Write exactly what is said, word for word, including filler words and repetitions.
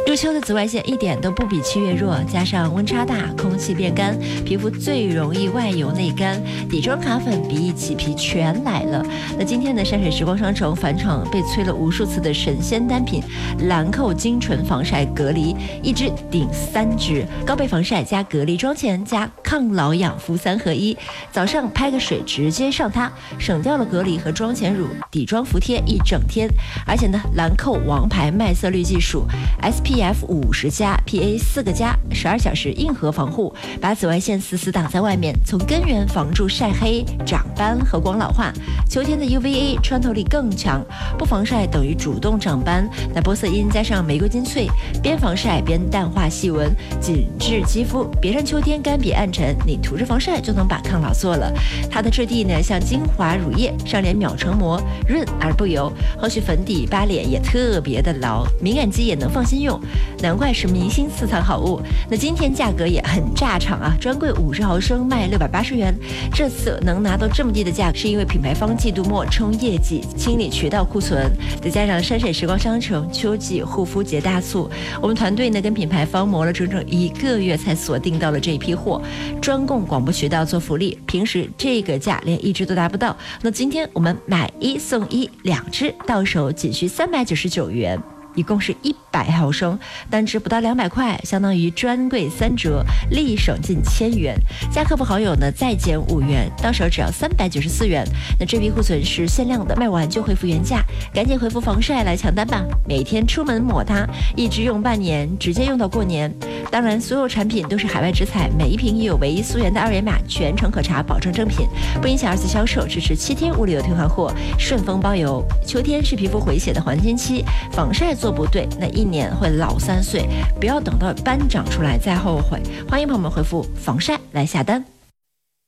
入秋的紫外线一点都不比七月弱，加上温差大，空气变干，皮肤最容易外油内干，底妆卡粉鼻翼起皮全来了。那今天的山水时光商城返场被催了无数次的神仙单品兰蔻精纯防晒隔离，一支顶三支，高倍防晒加隔离妆前加抗老养肤三合一，早上拍个水直接上它，省掉了隔离和妆前乳，底妆服帖一整天。而且呢，兰蔻王牌麦色绿技术 S P F 五十加 P A 四个加，十二小时硬核防护，把紫外线死死挡在外面，从根源防住晒黑、长斑和光老化。秋天的 U V A 穿透力更强，不防晒等于主动长斑。那玻色因加上玫瑰金萃，边防晒边淡化细纹，紧致肌肤，别让秋天干瘪暗沉，你涂着防晒就能把抗老做了。它的质地呢像精华乳液，上脸秒成膜，润而不油，后续粉底扒脸也特别的牢，敏感肌也能放心用，难怪是明星私藏好物。那今天价格也很炸场啊，专柜五十毫升卖六百八十元，这次能拿到这么低的价格，是因为品牌方季度末冲业绩，清理渠道库存，再加上山水时光商城秋季护肤节大促，我们团队呢跟品牌方磨了整整一个月才锁定到了这一批货，专供广播渠道做福利，平时这个价连一支都达不到。那今天我们买一送一，两支到手仅需三百九十九元。一共是一百毫升，单支不到两百块，相当于专柜三折，立省近千元。加客服好友呢再减五元，到手只要三百九十四元。那这批库存是限量的，卖完就恢复原价，赶紧回复防晒来抢单吧！每天出门抹它，一支用半年，直接用到过年。当然，所有产品都是海外直采，每一瓶也有唯一溯源的二维码，全程可查，保证正品，不影响二次销售，支持七天物流退换货，顺丰包邮。秋天是皮肤回血的黄金期，防晒做不对，那一年会老三岁，不要等到斑长出来再后悔。欢迎朋友们回复防晒来下单。